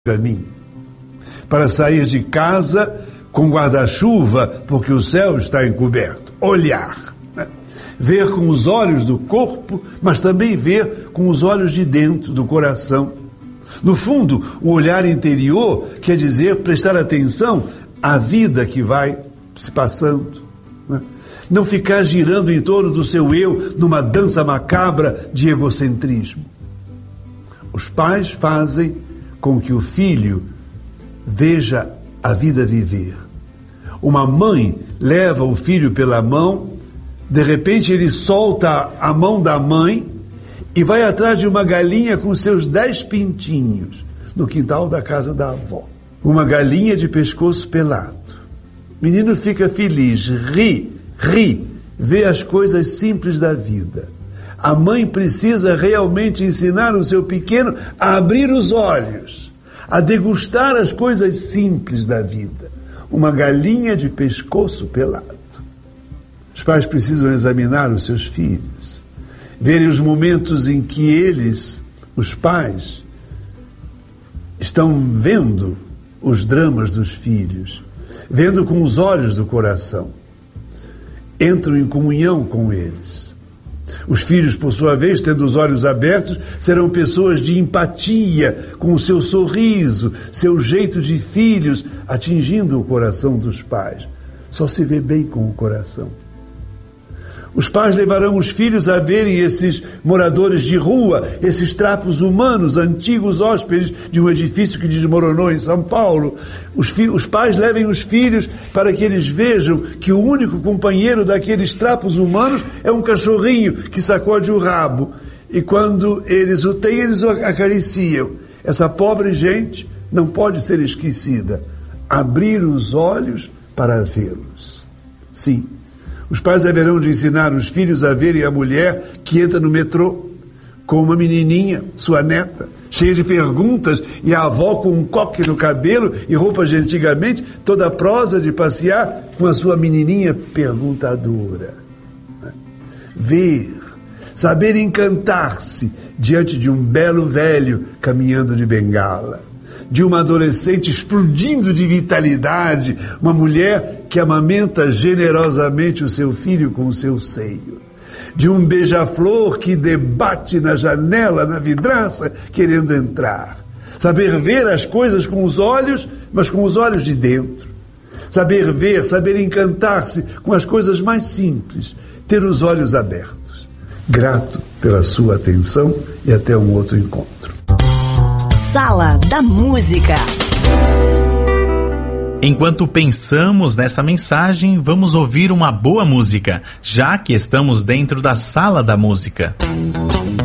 caminho, para sair de casa com guarda-chuva porque o céu está encoberto. Olhar, né? Ver com os olhos do corpo, mas também ver com os olhos de dentro, do coração. No fundo, o olhar interior quer dizer prestar atenção à vida que vai se passando, né? Não ficar girando em torno do seu eu numa dança macabra de egocentrismo. Os pais fazem com que o filho veja a vida viver. Uma mãe leva o filho pela mão, de repente ele solta a mão da mãe e vai atrás de uma galinha com seus 10 pintinhos no quintal da casa da avó. Uma galinha de pescoço pelado. O menino fica feliz, ri, vê as coisas simples da vida. A mãe precisa realmente ensinar o seu pequeno a abrir os olhos, a degustar as coisas simples da vida. Uma galinha de pescoço pelado. Os pais precisam examinar os seus filhos, verem os momentos em que eles, os pais, estão vendo os dramas dos filhos, vendo com os olhos do coração. Entram em comunhão com eles. Os filhos, por sua vez, tendo os olhos abertos, serão pessoas de empatia, com o seu sorriso, seu jeito de filhos, atingindo o coração dos pais. Só se vê bem com o coração. Os pais levarão os filhos a verem esses moradores de rua, esses trapos humanos, antigos hóspedes de um edifício que desmoronou em São Paulo. Os pais levem os filhos para que eles vejam que o único companheiro daqueles trapos humanos é um cachorrinho que sacode o rabo. E quando eles o têm, eles o acariciam. Essa pobre gente não pode ser esquecida. Abrir os olhos para vê-los. Sim. Os pais haverão de ensinar os filhos a verem a mulher que entra no metrô com uma menininha, sua neta, cheia de perguntas, e a avó com um coque no cabelo e roupas de antigamente, toda prosa de passear com a sua menininha perguntadora. Ver, saber encantar-se diante de um belo velho caminhando de bengala, de uma adolescente explodindo de vitalidade, uma mulher que amamenta generosamente o seu filho com o seu seio, de um beija-flor que debate na janela, na vidraça, querendo entrar. Saber ver as coisas com os olhos, mas com os olhos de dentro. Saber ver, saber encantar-se com as coisas mais simples, ter os olhos abertos. Grato pela sua atenção e até um outro encontro. Sala da Música. Enquanto pensamos nessa mensagem, vamos ouvir uma boa música, já que estamos dentro da Sala da Música.